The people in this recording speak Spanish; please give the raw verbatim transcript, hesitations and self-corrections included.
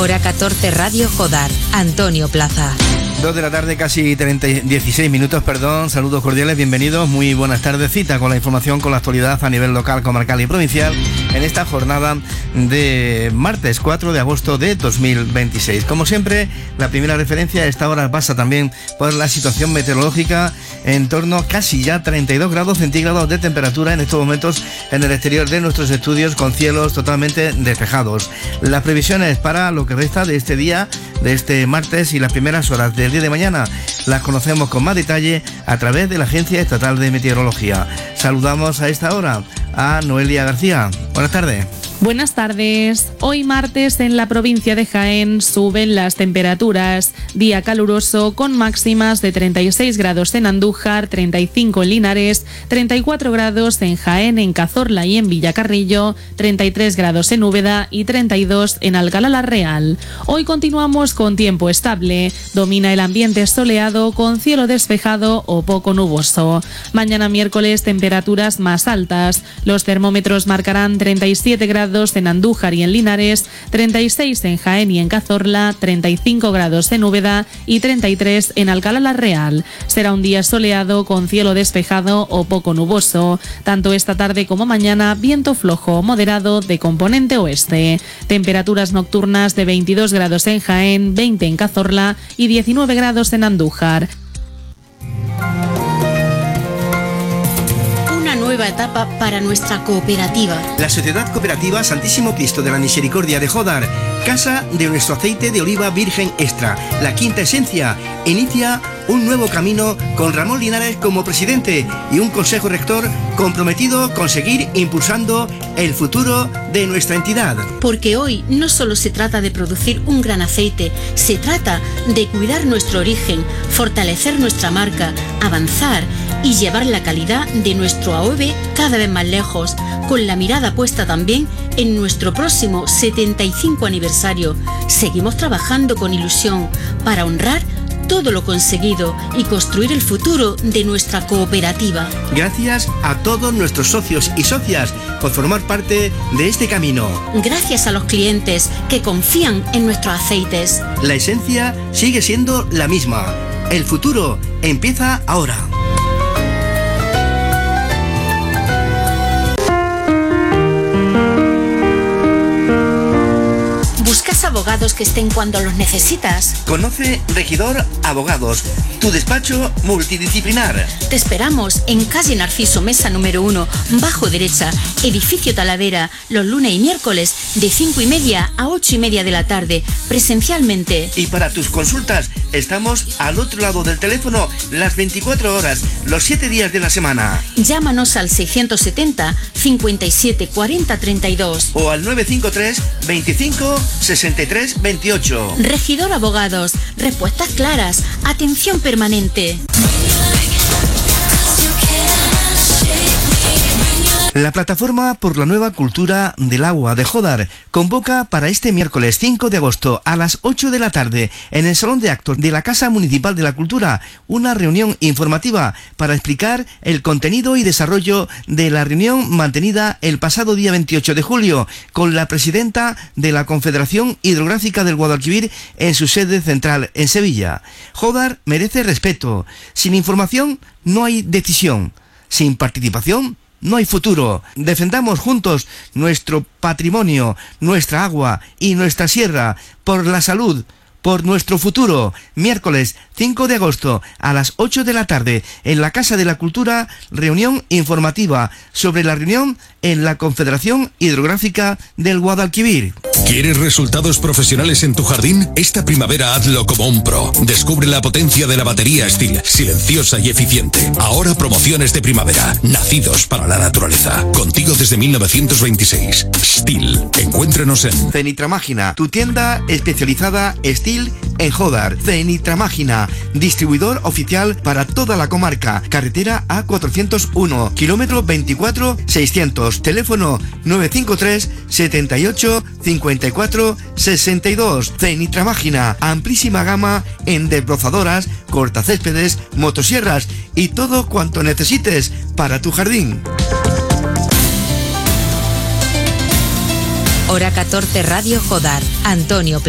Hora catorce Radio Jodar, Antonio Plaza. Dos de la tarde, casi treinta, dieciséis minutos, perdón. Saludos cordiales, bienvenidos, muy buenas tardes. Cita con la información, con la actualidad a nivel local, comarcal y provincial en esta jornada de martes cuatro de agosto de dos mil veintiséis. Como siempre, la primera referencia a esta hora pasa también por la situación meteorológica en torno a casi ya treinta y dos grados centígrados de temperatura en estos momentos en el exterior de nuestros estudios, con cielos totalmente despejados. Las previsiones para lo que resta de este día, de este martes y las primeras horas del día de mañana, las conocemos con más detalle a través de la Agencia Estatal de Meteorología. Saludamos a esta hora a Noelia García. Buenas tardes. Buenas tardes. Hoy martes en la provincia de Jaén suben las temperaturas. Día caluroso con máximas de treinta y seis grados en Andújar, treinta y cinco en Linares, treinta y cuatro grados en Jaén, en Cazorla y en Villacarrillo, treinta y tres grados en Úbeda y treinta y dos en Alcalá la Real. Hoy continuamos con tiempo estable. Domina el ambiente soleado con cielo despejado o poco nuboso. Mañana miércoles temperaturas más altas. Los termómetros marcarán treinta y siete grados en Andújar y en Linares, treinta y seis en Jaén y en Cazorla, treinta y cinco grados en Úbeda y treinta y tres en Alcalá la Real. Será un día soleado con cielo despejado o poco nuboso. Tanto esta tarde como mañana, viento flojo moderado de componente oeste. Temperaturas nocturnas de veintidós grados en Jaén, veinte en Cazorla y diecinueve grados en Andújar. Nueva etapa para nuestra cooperativa. La Sociedad Cooperativa Santísimo Cristo de la Misericordia de Jodar, casa de nuestro aceite de oliva virgen extra, la quinta esencia, inicia un nuevo camino con Ramón Linares como presidente y un consejo rector comprometido con seguir impulsando el futuro de nuestra entidad. Porque hoy no solo se trata de producir un gran aceite, se trata de cuidar nuestro origen, fortalecer nuestra marca, avanzar y llevar la calidad de nuestro A O V cada vez más lejos, con la mirada puesta también en nuestro próximo setenta y cinco aniversario. Seguimos trabajando con ilusión para honrar todo lo conseguido y construir el futuro de nuestra cooperativa. Gracias a todos nuestros socios y socias por formar parte de este camino. Gracias a los clientes que confían en nuestros aceites. La esencia sigue siendo la misma. El futuro empieza ahora. ¿Buscas abogados que estén cuando los necesitas? Conoce Regidor Abogados, tu despacho multidisciplinar. Te esperamos en calle Narciso Mesa número uno, bajo derecha, edificio Talavera, los lunes y miércoles de cinco y media a ocho y media de la tarde, presencialmente. Y para tus consultas estamos al otro lado del teléfono las veinticuatro horas, los siete días de la semana. Llámanos al seiscientos setenta, cincuenta y siete, cuarenta, treinta y dos o al nueve cinco tres, veinticinco, sesenta y tres, veintiocho. Regidor Abogados, respuestas claras, atención permanente. La Plataforma por la Nueva Cultura del Agua de Jodar convoca para este miércoles cinco de agosto a las ocho de la tarde en el Salón de Actos de la Casa Municipal de la Cultura una reunión informativa para explicar el contenido y desarrollo de la reunión mantenida el pasado día veintiocho de julio con la presidenta de la Confederación Hidrográfica del Guadalquivir en su sede central en Sevilla. Jodar merece respeto. Sin información no hay decisión. Sin participación no hay futuro. Defendamos juntos nuestro patrimonio, nuestra agua y nuestra sierra por la salud, por nuestro futuro. Miércoles cinco de agosto a las ocho de la tarde en la Casa de la Cultura, reunión informativa sobre la reunión en la Confederación Hidrográfica del Guadalquivir. ¿Quieres resultados profesionales en tu jardín? Esta primavera hazlo como un pro. Descubre la potencia de la batería Stihl, silenciosa y eficiente. Ahora promociones de primavera, nacidos para la naturaleza. Contigo desde mil novecientos veintiséis. Stihl. Encuéntranos en Cenitramágina, tu tienda especializada Stihl en Jodar. Cenitramágina, distribuidor oficial para toda la comarca. Carretera A cuatrocientos uno, kilómetro veinticuatro seiscientos. Teléfono nueve cinco tres, setenta y ocho, cincuenta y cuatro, sesenta y dos. Cenitramágina, amplísima gama en desbrozadoras, cortacéspedes, motosierras y todo cuanto necesites para tu jardín. Hora catorce Radio Jodar, Antonio Plaza.